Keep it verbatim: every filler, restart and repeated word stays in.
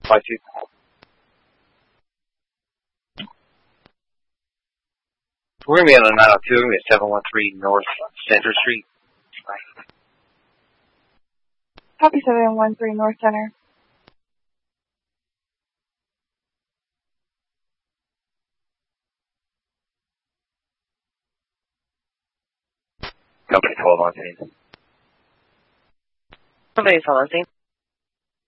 five two. We're going to be on a nine oh two. We're going to be at seven one three North Center Street. Copy seven one three North Center. Company twelve on scene. Company twelve on scene.